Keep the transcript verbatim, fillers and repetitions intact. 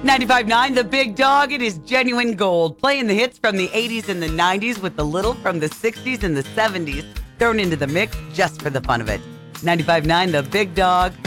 ninety-five point nine The Big Dog. It is genuine gold. Playing the hits from the eighties and the nineties with the little from the sixties and the seventies thrown into the mix just for the fun of it. ninety-five point nine The Big Dog.